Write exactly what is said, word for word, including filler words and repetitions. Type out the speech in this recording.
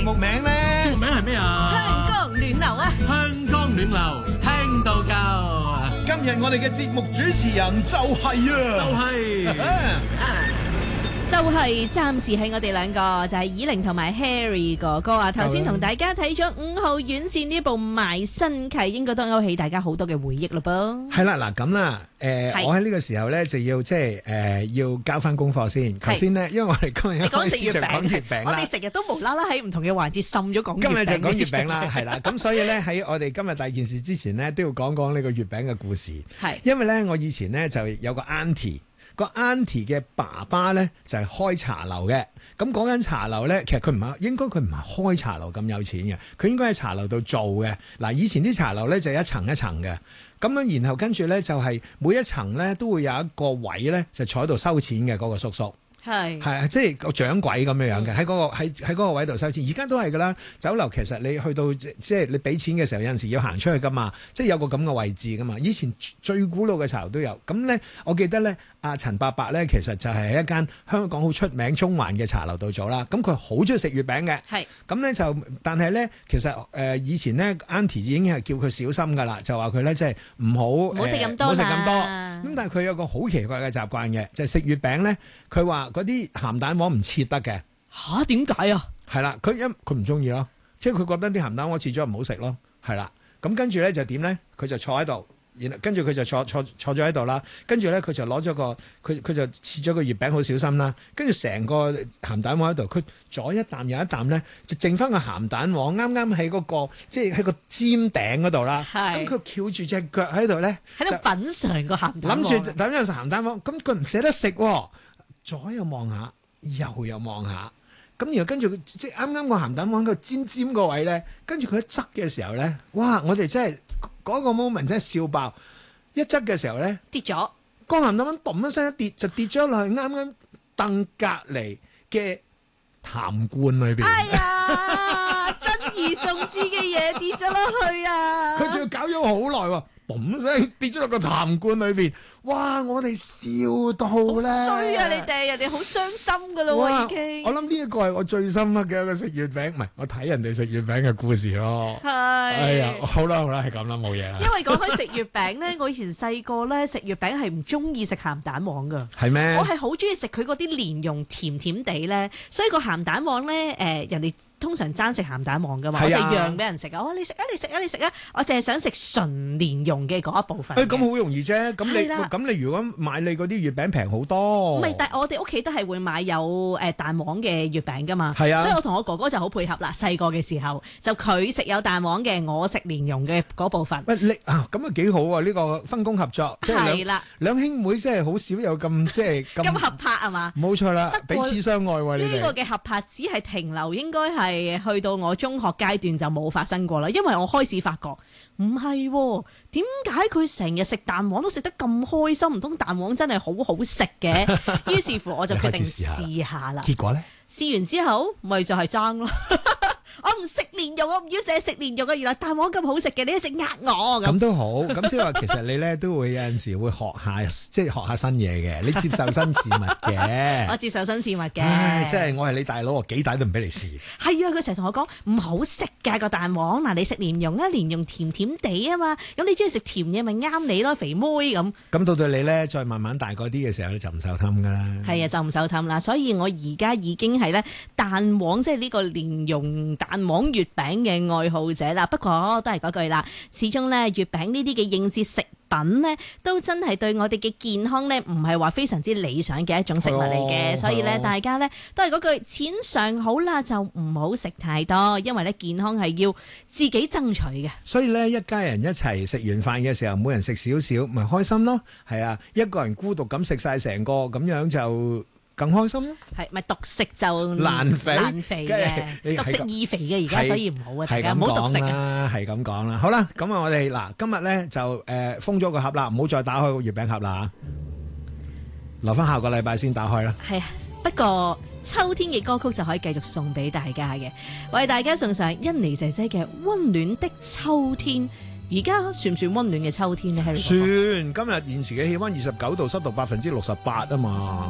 目名咧？ 節目名係咩啊？ 香江暖流啊！ 香江暖流，聽到夠。 今日我哋嘅節目主持人就係啊， 就係、 啊就係暫時係我哋兩個，就係以玲同埋 Harry 哥哥啊！頭先同大家睇咗五號院線呢部賣身契，應該都勾起大家好多嘅回憶咯噃。 係啦，嗱咁啦，誒，我喺呢個時候咧就要即係誒要交翻功課先。頭先咧，因為我哋今日一開始就講月餅啦， 我哋成日都無啦啦喺唔同嘅環節滲咗講月餅。 今日就講月餅啦，係啦，咁所以咧喺我哋今日第二件事之前咧，都要講講呢個月餅嘅故事。係，因為咧我以前咧就有個 auntie。個 auntie 嘅爸爸咧就係、是、開茶樓嘅，咁嗰間茶樓咧，其實佢唔係應該佢唔係開茶樓咁有錢嘅，佢應該喺茶樓度做嘅。嗱，以前啲茶樓咧就一層一層嘅，咁樣然後跟住咧就係、是、每一層咧都會有一個位咧就坐喺度收錢嘅嗰、那個叔叔。係係啊，即係個掌櫃咁樣樣嘅，喺嗰、那個喺喺嗰個位度收錢。而家都係噶啦，酒樓其實你去到即係你俾錢嘅時候，有陣時要行出去噶嘛，即係有個咁嘅位置噶嘛。以前最古老嘅茶樓都有。咁咧，我記得咧，阿陳伯伯咧，其實就係喺一間香港好出名中環嘅茶樓度做啦。咁佢好中意食月餅嘅。係咁咧就，但係咧其實誒、呃、以前咧 Auntie 已經係叫佢小心噶啦，就話佢咧即係唔好唔好食咁多，唔好食咁多。咁但係佢有個好奇怪嘅習慣嘅，就係、是、食月餅咧，佢話。嗰啲鹹蛋黃唔切得嘅吓？點解啊？ 係啦，佢一佢唔中意咯，即係佢覺得啲鹹蛋黃切咗唔好食咯，係啦。咁跟住咧就點咧？佢就坐喺度，然後跟住佢就坐坐坐咗喺度啦。跟住咧佢就攞咗個佢佢就切咗個月餅，好小心啦。跟住成個鹹蛋黃喺度，佢左一啖右一啖咧，就剩翻個鹹蛋黃，啱啱喺嗰個即係喺個尖頂嗰度啦。咁佢翹住隻腳喺度咧， 喺度品嚐個鹹蛋黃， 諗住等陣食鹹蛋黃。咁佢唔捨得食喎。左右望下，右又望下，咁然後跟住佢即係啱啱個鹹蛋黃喺個尖尖個位咧，跟住佢一側嘅時候咧，哇！我哋真係嗰個 moment 真係笑爆。一側嘅時候咧，跌咗個鹹蛋黃，咚一聲一跌就跌咗落去啱啱凳隔離嘅痰罐裏邊。哎呀！ 珍而重之嘅嘢跌咗落去啊！ 佢仲要搞咗好耐喎。嘣聲跌咗落個痰罐裏邊，哇！我哋笑到咧，好衰啊！你哋人哋好傷心噶咯喎，已經。 我諗呢一個係我最深刻嘅一個食月餅，唔係我睇人哋食月餅嘅故事咯。係，哎呀，好啦好啦，係咁啦，冇嘢啦。 因為講開食月餅咧，我以前細個咧食月餅係唔中意食鹹蛋黃噶。係咩？我係好中意食佢嗰啲蓮蓉甜甜地咧，所以個鹹蛋黃咧，誒、呃，人哋通常爭食鹹蛋黃噶嘛，我就讓俾人食啊！我話你食啊，你食啊，你食啊！我淨係想食純蓮蓉嘅嗰一部分。 誒，咁好容易啫。咁你咁你如果買你嗰啲月餅平好多。唔係， 但係我哋屋企都係會買有誒蛋黃嘅月餅噶嘛。係啊。所以我同我哥哥就好配合啦。細個嘅時候就佢食有蛋黃嘅，我食蓮蓉嘅嗰部分。 喂，你啊咁啊幾好啊！呢個分工合作，即係兩兩兄妹真係好少有咁即係咁合拍係嘛？ 冇錯啦，彼此相愛喎。你哋呢個嘅合拍只係停留應該係。係去到我中學階段就冇發生過啦，因為我開始發覺唔係，點解佢成日食蛋黃都食得咁開心？唔通蛋黃真係好好食嘅？於是乎我就決定試下啦。 結果咧？ 試完之後，咪就係爭咯。我唔食蓮蓉，我唔要淨係食蓮蓉啊！原來蛋黃咁好食嘅，你一直呃我咁。 咁都好，咁即係話其實你咧都會有陣時會學下，即係學下新嘢嘅，你接受新事物嘅。 我接受新事物嘅。 唉，即係我係你大佬，幾大都唔俾你試。 係啊，佢成日同我講唔好食㗎個蛋黃。嗱，你食蓮蓉啊，蓮蓉甜甜地啊嘛，咁你中意食甜嘢咪啱你咯，肥妹咁。咁到到你咧再慢慢大個啲嘅時候，你就唔受氹㗎啦。 係啊，就唔受氹啦。所以我而家已經係咧蛋黃，即係呢個蓮蓉蛋黃月餅嘅愛好者啦，不過都係嗰句啦，始終咧月餅呢啲嘅應節食品呢，都真係對我哋嘅健康呢，唔係話非常之理想嘅一種食物嚟嘅，哦、所以咧、哦、大家呢，都係嗰句錢常好啦，就唔好食太多，因為咧健康係要自己爭取嘅。 所以咧一家人一齊食完飯嘅時候，每人食少少，咪開心咯。係啊，一個人孤獨咁食晒成個，咁樣就更開心咯，係咪獨食就難肥難肥嘅，獨食易肥嘅而家，所以唔好啊，大家唔好獨食啊，係咁講啦。好啦，咁啊，我哋嗱今日咧就誒封咗個盒啦，唔好再打開個月餅盒啦，留翻下個禮拜先打開啦。係啊，不過秋天嘅歌曲就可以繼續送俾大家嘅，為大家送上欣妮姐姐嘅《溫暖的秋天》。而家算唔算溫暖嘅秋天呢？算，今日現時嘅氣溫二十九度，濕度百分之六十八啊嘛。